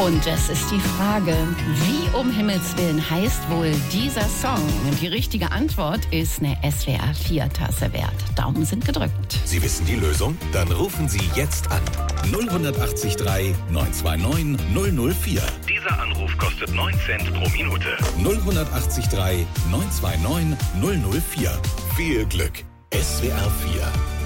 Und das ist die Frage, wie um Himmels Willen heißt wohl dieser Song? Die richtige Antwort ist eine SWR 4-Tasse wert. Daumen sind gedrückt. Sie wissen die Lösung? Dann rufen Sie jetzt an. 08039 929 004. Dieser Anruf kostet 9 Cent pro Minute. 08039 929 004. Viel Glück. SWR 4